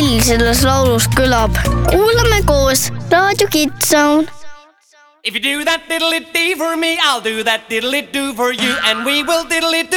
Lill selles laulus kõlab. Kuulame koos Raadio Kids Zone. If you do that diddly-dee for me, I'll do that diddly-doo for you, and we will diddly-doo.